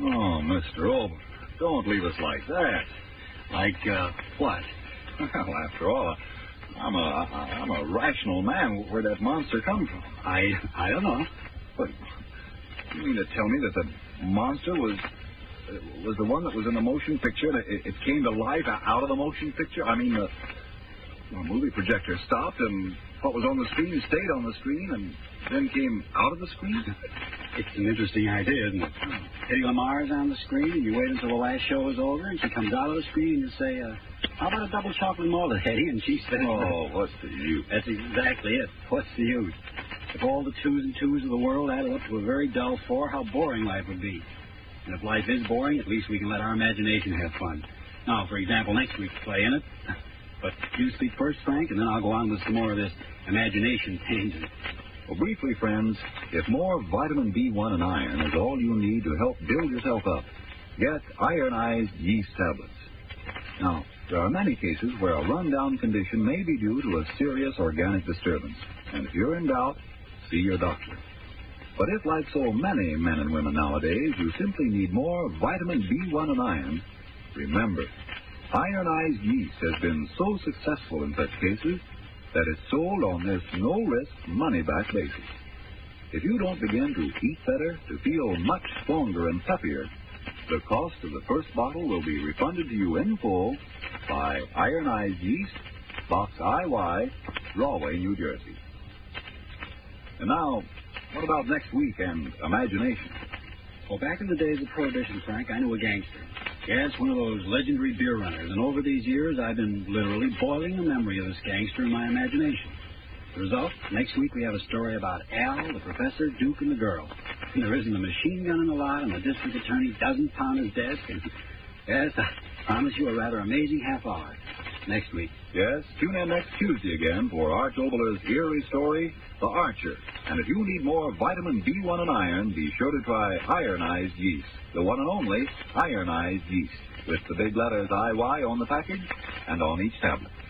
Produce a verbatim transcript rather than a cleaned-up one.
Oh, Mister Ober, don't leave us like that. Like, uh, what? Well, after all, I'm a, I'm a rational man. Where'd that monster come from? I, I don't know. But you mean to tell me that the monster was was the one that was in the motion picture? And it, it came to life out of the motion picture? I mean, the, the movie projector stopped, and what was on the screen stayed on the screen, and then came out of the screen? It's an interesting idea, isn't it? Eddie Lamar's on the screen, and you wait until the last show is over, and she comes out of the screen, and you say, uh, how about a double chocolate malted, Eddie? And she says, oh, what's the use? That's exactly it. What's the use? If all the twos and twos of the world added up to a very dull four, how boring life would be. And if life is boring, at least we can let our imagination have fun. Now, for example, next week's play in it. But you speak first, Frank, and then I'll go on with some more of this imagination tangent. Well, briefly, friends, if more vitamin B one and iron is all you need to help build yourself up, get ironized yeast tablets. Now, there are many cases where a rundown condition may be due to a serious organic disturbance. And if you're in doubt, see your doctor. But if, like so many men and women nowadays, you simply need more vitamin B one and iron, remember, ironized yeast has been so successful in such cases that it's sold on this no-risk, money-back basis. If you don't begin to eat better, to feel much stronger and peppier, the cost of the first bottle will be refunded to you in full by Ironized Yeast, Box I Y, Rahway, New Jersey. And now, what about next week and imagination? Well, back in the days of Prohibition, Frank, I knew a gangster. Yes, one of those legendary beer runners. And over these years, I've been literally boiling the memory of this gangster in my imagination. The result, next week we have a story about Al, the professor, Duke, and the girl. And there isn't a machine gun in the lot, and the district attorney doesn't pound his desk. And yes, I promise you a rather amazing half hour next week. Yes, tune in next Tuesday again for Arch Oboler's eerie story, The Archer. And if you need more vitamin B one and iron, be sure to try ironized yeast, the one and only ironized yeast, with the big letters I Y on the package and on each tablet.